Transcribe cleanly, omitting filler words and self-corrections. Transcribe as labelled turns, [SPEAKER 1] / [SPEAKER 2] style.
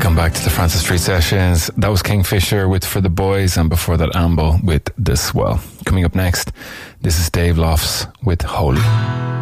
[SPEAKER 1] Welcome back to the Francis Street Sessions. That was Kingfisher with For the Boys, and before that Amble with The Swell. Coming up next, this is Dave Lofts with Holy.